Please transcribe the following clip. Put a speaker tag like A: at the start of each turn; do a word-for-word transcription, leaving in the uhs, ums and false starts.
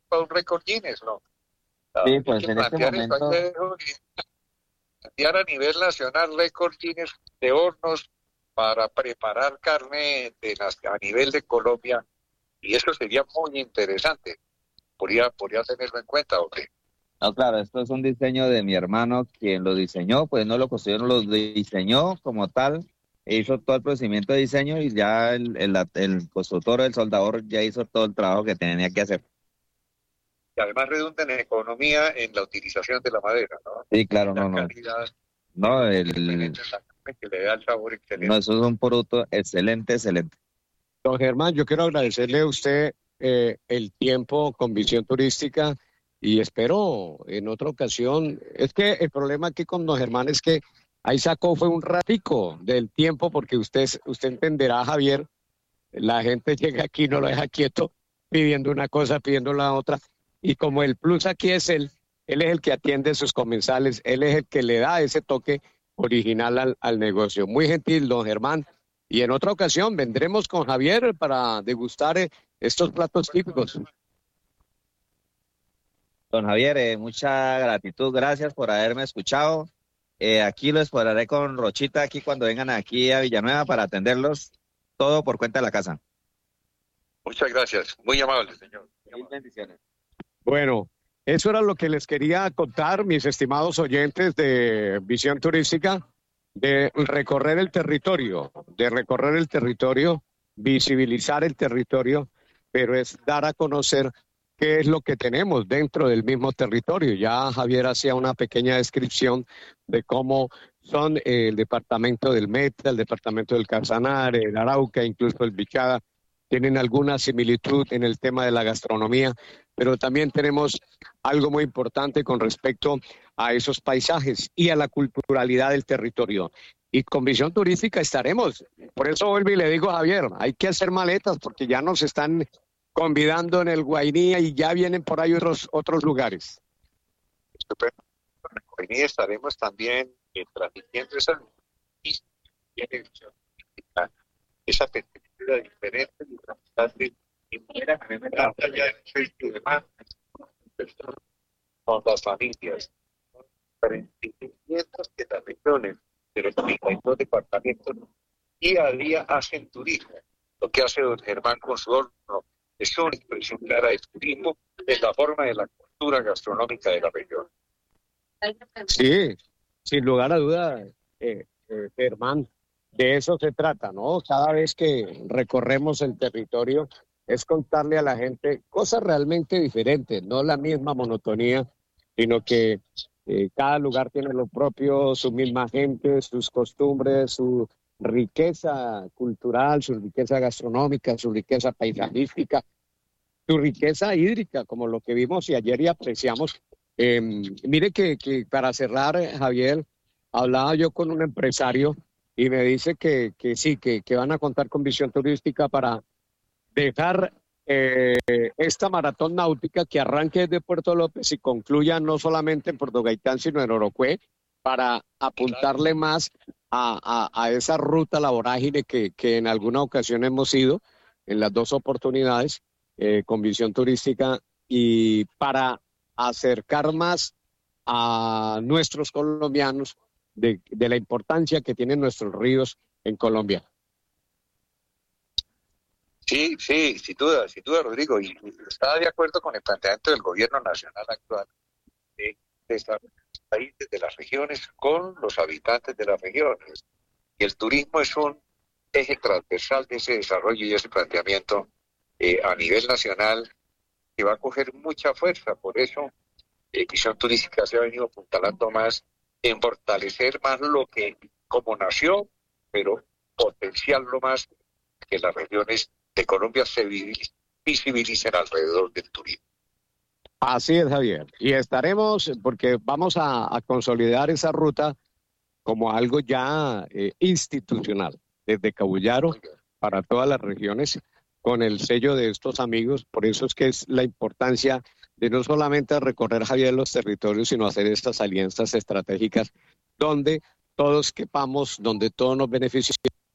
A: para un récord Guinness, ¿no?
B: Sí,
A: Hay
B: pues
A: que
B: en este
A: plantear eso, hay
B: momento,
A: que plantear a nivel nacional récord Guinness de hornos para preparar carne de las, a nivel de Colombia, y eso sería muy interesante. Podría, podría tenerlo en cuenta, ¿ok?
B: no, claro, esto es un diseño de mi hermano, quien lo diseñó, pues no lo construyó, no lo diseñó como tal, e hizo todo el procedimiento de diseño y ya el, el, el constructor, el soldador ya hizo todo el trabajo que tenía que hacer.
A: Y además redunda en economía en la utilización de la madera, ¿no?
B: Sí, claro,
A: La
B: no, no,
A: calidad
B: no,
A: que le
B: el,
A: penetra en la carne, que le da el sabor
B: no,
A: excelente.
B: eso es un producto excelente, excelente.
C: Don Germán, yo quiero agradecerle a usted eh, el tiempo con Visión Turística y espero en otra ocasión. Es que el problema aquí con don Germán es que ahí sacó fue un ratico del tiempo porque usted, usted entenderá, Javier, la gente llega aquí y no lo deja quieto pidiendo una cosa, pidiendo la otra. Y como el plus aquí es él, él es el que atiende sus comensales, él es el que le da ese toque original al, al negocio. Muy gentil, don Germán. Y en otra ocasión vendremos con Javier para degustar eh, estos platos típicos.
B: Don Javier, eh, mucha gratitud, gracias por haberme escuchado. Eh, aquí lo esperaré con Rochita aquí cuando vengan aquí a Villanueva para atenderlos, todo por cuenta de la casa.
A: Muchas gracias, muy amable, señor. Muy
B: Mil
A: amable.
B: bendiciones.
C: Bueno, eso era lo que les quería contar, mis estimados oyentes de Visión Turística, de recorrer el territorio, de recorrer el territorio, visibilizar el territorio, pero es dar a conocer qué es lo que tenemos dentro del mismo territorio. Ya Javier hacía una pequeña descripción de cómo son eh, el departamento del Meta, el departamento del Casanare, el Arauca, incluso el Bichada, tienen alguna similitud en el tema de la gastronomía, pero también tenemos algo muy importante con respecto a esos paisajes y a la culturalidad del territorio. Y con Visión Turística estaremos. Por eso vuelvo y le digo a Javier, hay que hacer maletas porque ya nos están convidando en el Guainía y ya vienen por ahí otros, otros lugares.
A: Estupendo. Hoy día estaremos también eh, transmitiendo esa, esa perspectiva diferente y contrastante y manera que me encanta ya el efecto de más con las familias. Emprendimientos de las regiones, de los treinta y dos departamentos, día a día hacen turismo. Lo que hace don Germán con su horno es una expresión clara del turismo, es la forma de la cultura gastronómica de la región.
C: Sí, sin lugar a duda, eh, eh, Germán, de eso se trata, ¿no? Cada vez que recorremos el territorio es contarle a la gente cosas realmente diferentes, no la misma monotonía, sino que eh, cada lugar tiene lo propio, su misma gente, sus costumbres, su riqueza cultural, su riqueza gastronómica, su riqueza paisajística, su riqueza hídrica, como lo que vimos y ayer y apreciamos. Eh, mire que, que para cerrar, eh, Javier, hablaba yo con un empresario y me dice que, que sí, que, que van a contar con Visión Turística para dejar eh, esta maratón náutica que arranque desde Puerto López y concluya no solamente en Puerto Gaitán, sino en Orocué, para apuntarle más a, a, a esa ruta, la vorágine que, que en alguna ocasión hemos ido, en las dos oportunidades, eh, con Visión Turística, y para acercar más a nuestros colombianos de, de la importancia que tienen nuestros ríos en Colombia.
A: Sí, sí, sin duda, sin duda, Rodrigo, y y estaba de acuerdo con el planteamiento del gobierno nacional actual de desarrollar los países de las regiones con los habitantes de las regiones. Y el turismo es un eje transversal de ese desarrollo y ese planteamiento eh, a nivel nacional que va a coger mucha fuerza. Por eso, eh, Visión Turística se ha venido apuntalando más en fortalecer más lo que como nació, pero potenciarlo más, que las regiones de Colombia se visibilicen alrededor del turismo.
C: Así es, Javier. Y estaremos, porque vamos a, a consolidar esa ruta como algo ya eh, institucional, desde Cabullaro para todas las regiones, con el sello de estos amigos. Por eso es que es la importancia de no solamente recorrer, Javier, los territorios, sino hacer estas alianzas estratégicas donde todos quepamos, donde todos nos beneficiemos